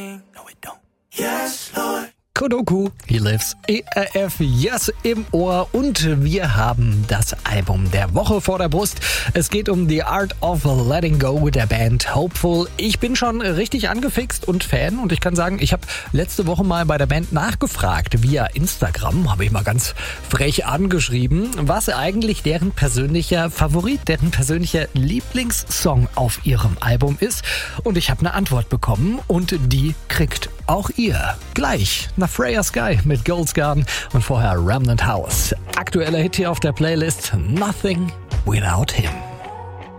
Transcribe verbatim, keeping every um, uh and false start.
Kodoku, He Lives, E R F, Yes im Ohr und wir haben das Album der Woche vor der Brust. Es geht um The Art of Letting Go der Band Hopeful. Ich bin schon richtig angefixt und Fan und ich kann sagen, ich habe letzte Woche mal bei der Band nachgefragt via Instagram, habe ich mal ganz frech angeschrieben, was eigentlich deren persönlicher Favorit, deren persönlicher Lieblingssong auf ihrem Album ist und ich habe eine Antwort bekommen und die kriegt auch ihr gleich nach Freya Sky mit Gold's Garden und vorher Remnant House. Aktueller Hit hier auf der Playlist, Nothing Without Him.